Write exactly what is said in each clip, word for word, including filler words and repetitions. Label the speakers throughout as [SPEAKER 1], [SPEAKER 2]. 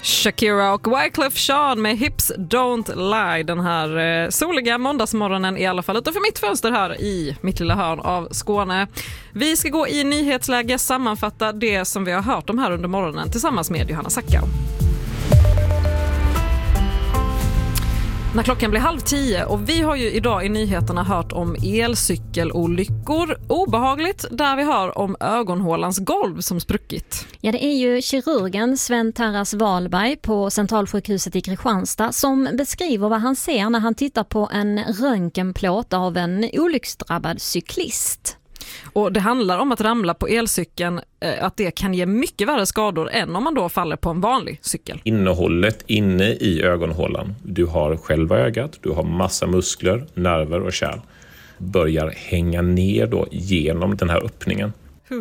[SPEAKER 1] Shakira och Wyclef Jean med Hips Don't Lie den här eh, soliga måndagsmorgonen i alla fall utanför mitt fönster här i mitt lilla hörn av Skåne. Vi ska gå i nyhetsläge, sammanfatta det som vi har hört om här under morgonen tillsammans med Johanna Sackau. När klockan blir halv tio och vi har ju idag i nyheterna hört om elcykelolyckor. Obehagligt där vi hör om ögonhålans golv som spruckit.
[SPEAKER 2] Ja, det är ju kirurgen Sven Tarras Wahlberg på Centralsjukhuset i Kristianstad som beskriver vad han ser när han tittar på en röntgenplåt av en olycksdrabbad cyklist.
[SPEAKER 1] Och det handlar om att ramla på elcykeln, att det kan ge mycket värre skador än om man då faller på en vanlig cykel.
[SPEAKER 3] Innehållet inne i ögonhålan, du har själva ögat, du har massa muskler, nerver och kärl, börjar hänga ner då genom den här öppningen.
[SPEAKER 1] Huh.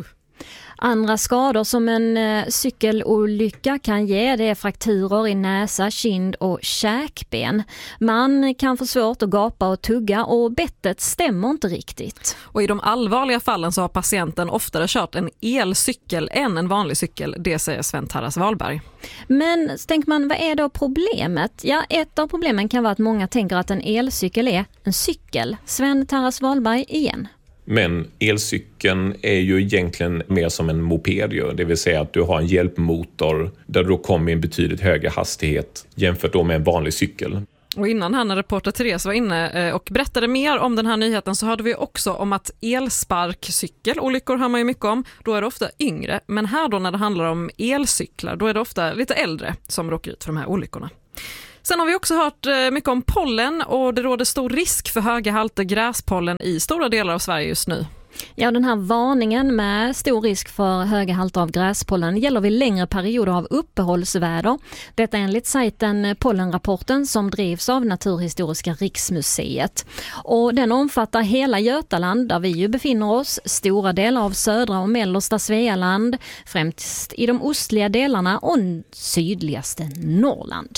[SPEAKER 2] Andra skador som en eh, cykelolycka kan ge, det är frakturer i näsa, kind och käkben. Man kan få svårt att gapa och tugga och bettet stämmer inte riktigt.
[SPEAKER 1] Och i de allvarliga fallen så har patienten oftare kört en elcykel än en vanlig cykel, det säger Sven Tarras Wahlberg.
[SPEAKER 2] Men tänker man, vad är då problemet? Ja, ett av problemen kan vara att många tänker att en elcykel är en cykel. Sven Tarras Wahlberg igen.
[SPEAKER 3] Men elcykeln är ju egentligen mer som en moped, det vill säga att du har en hjälpmotor där du kommer i en betydligt högre hastighet jämfört då med en vanlig cykel.
[SPEAKER 1] Och innan här när reporter Therese var inne och berättade mer om den här nyheten så hörde vi också om att elsparkcykelolyckor har man ju mycket om. Då är det ofta yngre, men här då när det handlar om elcyklar då är det ofta lite äldre som råkar ut för de här olyckorna. Sen har vi också hört mycket om pollen och det råder stor risk för höga halter gräspollen i stora delar av Sverige just nu.
[SPEAKER 2] Ja, den här varningen med stor risk för höga halter av gräspollen gäller vid längre perioder av uppehållsväder. Detta enligt sajten Pollenrapporten som drivs av Naturhistoriska riksmuseet. Och den omfattar hela Götaland där vi ju befinner oss, stora delar av södra och mellersta Svealand, främst i de ostliga delarna och sydligaste Norrland.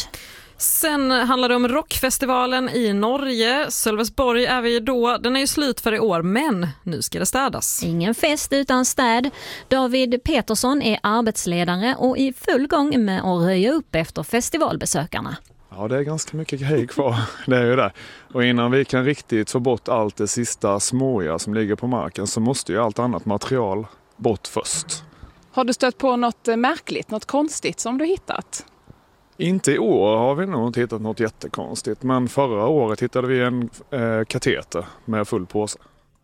[SPEAKER 1] Sen handlar det om rockfestivalen i Norge. Sölvesborg är vi då. Den är ju slut för i år, men nu ska det städas.
[SPEAKER 2] Ingen fest utan städ. David Petersson är arbetsledare och i full gång med att röja upp efter festivalbesökarna.
[SPEAKER 4] Ja, det är ganska mycket grejer kvar. Det är ju det. Och innan vi kan riktigt få bort allt det sista småiga som ligger på marken så måste ju allt annat material bort först.
[SPEAKER 5] Har du stött på något märkligt, något konstigt som du hittat?
[SPEAKER 4] Inte i år har vi nog inte hittat något jättekonstigt, men förra året hittade vi en eh, kateter med full påse.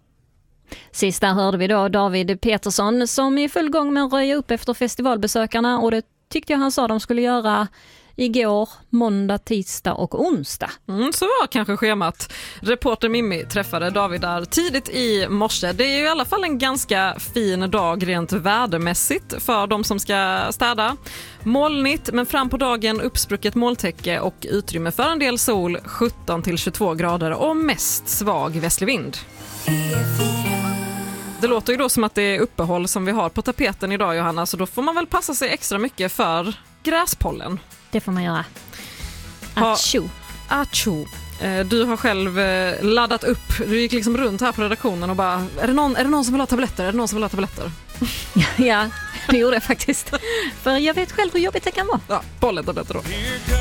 [SPEAKER 2] Sist där hörde vi då David Petersson som är i full gång med att röja upp efter festivalbesökarna och det tyckte jag han sa de skulle göra igår, måndag, tisdag och onsdag.
[SPEAKER 1] Mm, så var kanske schemat. Reporter Mimmi träffade David där tidigt i morse. Det är ju i alla fall en ganska fin dag rent värdemässigt för de som ska städa. Molnigt men fram på dagen uppsprucket molntäcke och utrymme för en del sol, sjutton till tjugotvå grader och mest svag västlig vind. Det låter ju då som att det är uppehåll som vi har på tapeten idag, Johanna, så då får man väl passa sig extra mycket för gräspollen.
[SPEAKER 2] Det får man göra. Atsjo.
[SPEAKER 1] Atsjo. Du har själv laddat upp. Du gick liksom runt här på redaktionen och bara, är det någon, är det någon som vill ha tabletter? Är det någon som vill ha tabletter?
[SPEAKER 2] Ja, det gjorde jag faktiskt. För jag vet själv hur jobbigt det kan vara.
[SPEAKER 1] Ja, pollentabletter då.